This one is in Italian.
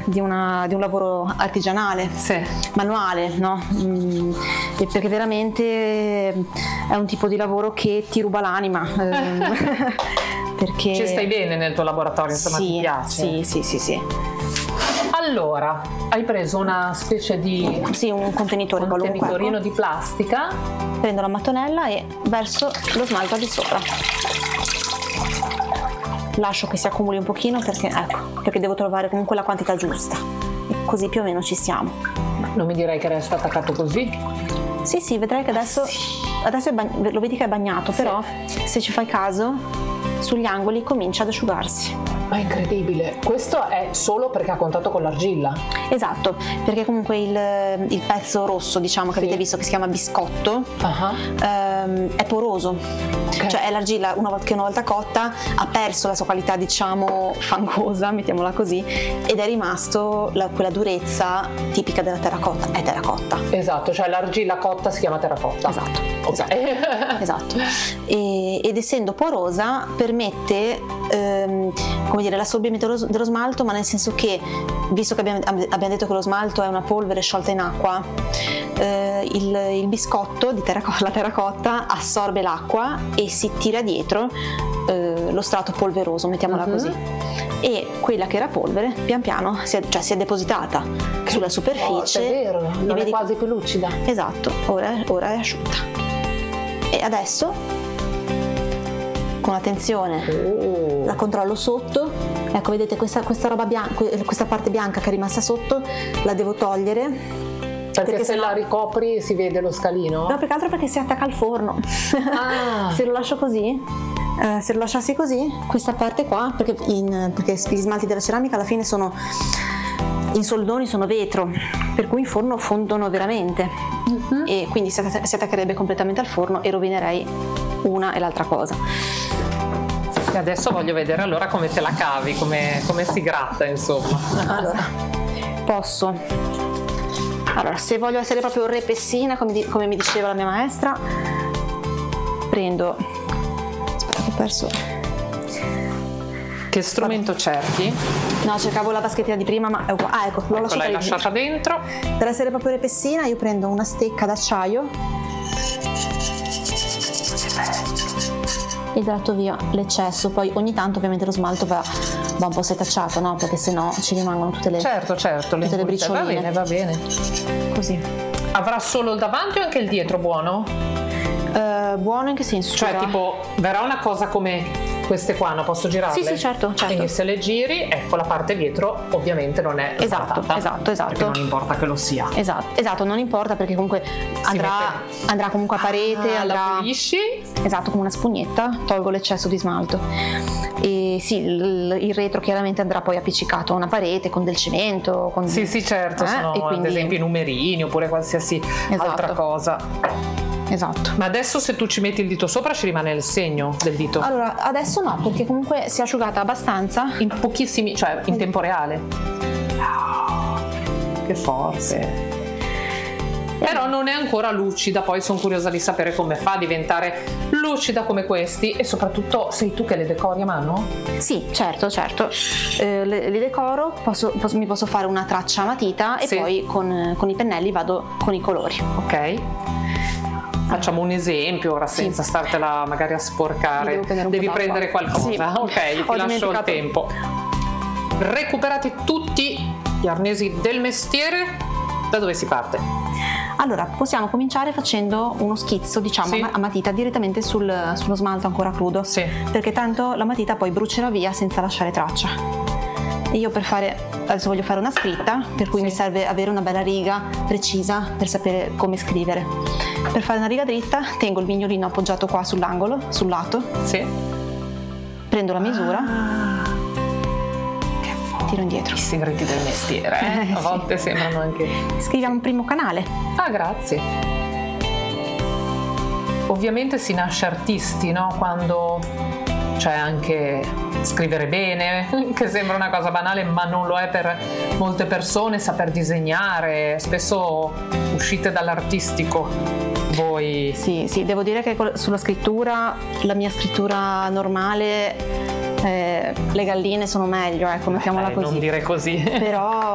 di un lavoro artigianale, manuale, no? Perché veramente è un tipo di lavoro che ti ruba l'anima. Perché ci stai bene nel tuo laboratorio, insomma, ti piace? Sì. Allora, hai preso una specie di un contenitorino di plastica. Prendo la mattonella e verso lo smalto di sopra. Lascio che si accumuli un pochino perché devo trovare comunque la quantità giusta. E così più o meno ci siamo. Non mi direi che resta attaccato così? Sì, vedrai che adesso lo vedi che è bagnato, però se ci fai caso sugli angoli comincia ad asciugarsi. Ma è incredibile, questo è solo perché ha contatto con l'argilla? Esatto, perché comunque il pezzo rosso, diciamo, che avete visto, che si chiama biscotto, è poroso, cioè è l'argilla una volta cotta ha perso la sua qualità, diciamo, fangosa, mettiamola così, ed è rimasto quella durezza tipica della terracotta, è terracotta. Esatto, cioè l'argilla cotta si chiama terracotta. Esatto. Ed essendo porosa permette come dire, l'assorbimento dello smalto, ma nel senso che, visto che abbiamo detto che lo smalto è una polvere sciolta in acqua, il biscotto la terracotta assorbe l'acqua e si tira dietro lo strato polveroso, mettiamola così, e quella che era polvere pian piano si è depositata sulla superficie. È vero, non è quasi più lucida. Esatto, ora è asciutta. E adesso, con attenzione, la controllo sotto. Ecco, vedete questa roba bianca, questa parte bianca che è rimasta sotto, la devo togliere. Perché se la ricopri si vede lo scalino? No, più che altro perché si attacca al forno. Se lo lascio così, se lo lasciassi così, questa parte qua, perché gli smalti della ceramica alla fine in soldoni sono vetro, per cui in forno fondono veramente, e quindi si attaccherebbe completamente al forno e rovinerei una e l'altra cosa. E adesso voglio vedere allora come te la cavi, come si gratta, insomma. Allora, se voglio essere proprio repessina, come mi diceva la mia maestra, prendo... Aspetta che ho perso... Che strumento cerchi? No, cercavo la vaschettina di prima, ma ecco, l'hai lasciata dentro. Per essere proprio repessina io prendo una stecca d'acciaio e gratto via l'eccesso. Poi ogni tanto ovviamente lo smalto va un po' setacciato, no? Perché sennò ci rimangono tutte le tutte le bricioline. Va bene. Così. Avrà solo il davanti o anche il dietro buono? Buono in che senso? Cioè tipo verrà una cosa come queste qua, no? Posso girarle? Sì, certo. Quindi se le giri, ecco, la parte dietro ovviamente non è esatto. Perché non importa che lo sia. Esatto, non importa, perché comunque andrà comunque a parete, la pulisci? Esatto, come una spugnetta, tolgo l'eccesso di smalto. E sì, il retro chiaramente andrà poi appiccicato a una parete con del cemento. Sì, certo, sono e quindi, ad esempio i numerini oppure qualsiasi altra cosa. Esatto. Ma adesso se tu ci metti il dito sopra ci rimane il segno del dito? Allora, adesso no, perché comunque si è asciugata abbastanza. In pochissimi, cioè in tempo reale. Che forte. Però non è ancora lucida, poi sono curiosa di sapere come fa a diventare lucida come questi, e soprattutto sei tu che le decori a mano? Sì, certo. Le decoro, mi posso fare una traccia a matita e poi con i pennelli vado con i colori. Ok. Facciamo un esempio ora senza startela magari a sporcare. Devi prendere qualcosa. Sì. Ok, ti lascio il tempo. Recuperati tutti gli arnesi del mestiere. Da dove si parte? Allora, possiamo cominciare facendo uno schizzo, diciamo, a matita direttamente sullo smalto ancora crudo. Sì. Perché tanto la matita poi brucerà via senza lasciare traccia. E io adesso voglio fare una scritta, per cui mi serve avere una bella riga precisa per sapere come scrivere. Per fare una riga dritta tengo il mignolino appoggiato qua sull'angolo, sul lato. Sì. Prendo la misura. Che forte. Tiro indietro. I segreti del mestiere, a volte sembrano anche... Scriviamo un primo canale. Grazie. Ovviamente si nasce artisti, no? Quando c'è anche scrivere bene, che sembra una cosa banale, ma non lo è per molte persone, saper disegnare, spesso uscite dall'artistico. Voi? Sì, devo dire che sulla scrittura, la mia scrittura normale, le galline sono meglio, ecco, mettiamola così. Non dire così. Però